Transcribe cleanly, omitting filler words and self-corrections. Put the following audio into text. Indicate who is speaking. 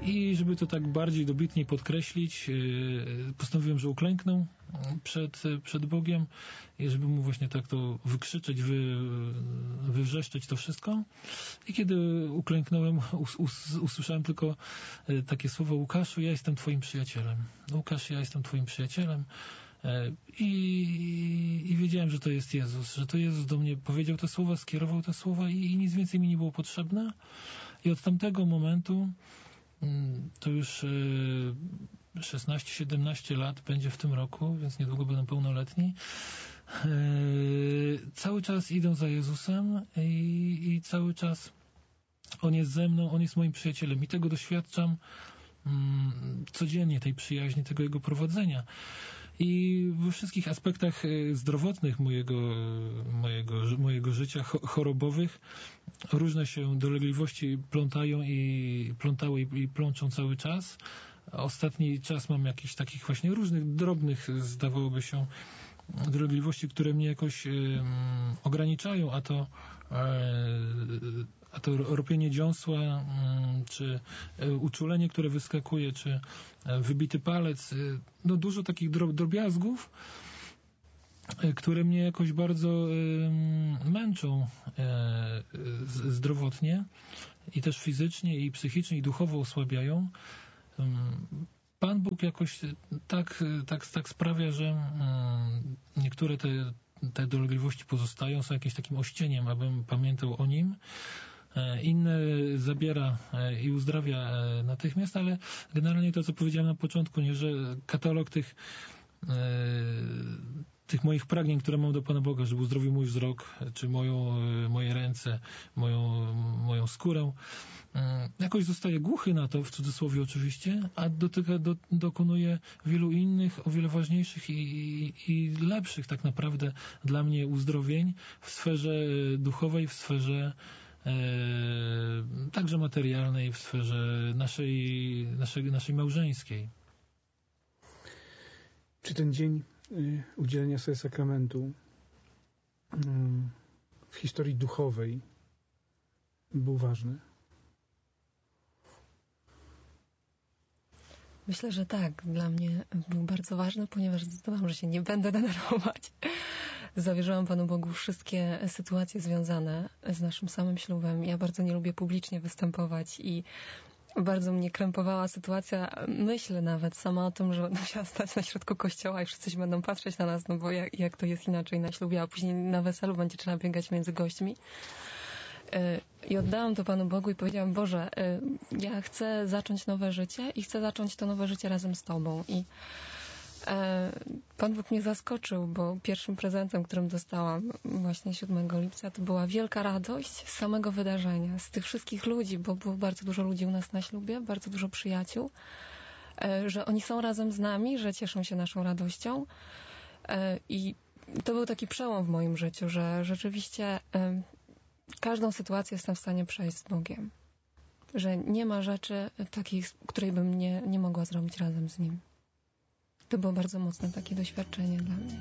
Speaker 1: I żeby to tak bardziej dobitnie podkreślić, postanowiłem, że uklęknę przed Bogiem i żeby mu właśnie tak to wykrzyczeć, wywrzeszczeć to wszystko. I kiedy uklęknąłem, usłyszałem tylko takie słowo: Łukaszu, ja jestem twoim przyjacielem. Łukasz, ja jestem twoim przyjacielem. I wiedziałem, że to jest Jezus, że to Jezus do mnie powiedział te słowa, skierował te słowa i nic więcej mi nie było potrzebne. I od tamtego momentu, to już 16-17 lat będzie w tym roku, więc niedługo będę pełnoletni, cały czas idę za Jezusem i cały czas On jest ze mną, On jest moim przyjacielem i tego doświadczam codziennie, tej przyjaźni, tego Jego prowadzenia. I we wszystkich aspektach zdrowotnych mojego życia, chorobowych, różne się dolegliwości plątały i plączą cały czas. Ostatni czas mam jakichś takich właśnie różnych, drobnych, zdawałoby się, dolegliwości, które mnie jakoś ograniczają, a to ropienie dziąsła, czy uczulenie, które wyskakuje, czy wybity palec. No dużo takich drobiazgów, które mnie jakoś bardzo męczą zdrowotnie i też fizycznie, i psychicznie, i duchowo osłabiają. Pan Bóg jakoś tak sprawia, że niektóre te dolegliwości pozostają, są jakimś takim ościeniem, abym pamiętał o Nim. Inne zabiera i uzdrawia natychmiast, ale generalnie to, co powiedziałem na początku, nie, że katalog tych moich pragnień, które mam do Pana Boga, żeby uzdrowił mój wzrok, czy moje ręce, moją skórę, jakoś zostaje głuchy na to, w cudzysłowie oczywiście, a dokonuje wielu innych, o wiele ważniejszych i lepszych tak naprawdę dla mnie uzdrowień w sferze duchowej, w sferze także materialnej, w sferze naszej małżeńskiej.
Speaker 2: Czy ten dzień udzielenia sobie sakramentu w historii duchowej był ważny?
Speaker 3: Myślę, że tak. Dla mnie był bardzo ważny, ponieważ zdecydowałam, że się nie będę denerwować. Zawierzyłam Panu Bogu wszystkie sytuacje związane z naszym samym ślubem. Ja bardzo nie lubię publicznie występować i bardzo mnie krępowała sytuacja. Myślę nawet sama o tym, że będę musiała stać na środku kościoła i wszyscy będą patrzeć na nas, no bo jak to jest inaczej na ślubie, a później na weselu będzie trzeba biegać między gośćmi. I oddałam to Panu Bogu i powiedziałam: Boże, ja chcę zacząć nowe życie i chcę zacząć to nowe życie razem z Tobą. I Pan Bóg mnie zaskoczył, bo pierwszym prezentem, którym dostałam właśnie 7 lipca, to była wielka radość z samego wydarzenia, z tych wszystkich ludzi, bo było bardzo dużo ludzi u nas na ślubie, bardzo dużo przyjaciół, że oni są razem z nami, że cieszą się naszą radością. I to był taki przełom w moim życiu, że rzeczywiście każdą sytuację jestem w stanie przejść z Bogiem. Że nie ma rzeczy takiej, której bym nie mogła zrobić razem z Nim. To było bardzo mocne takie doświadczenie dla mnie.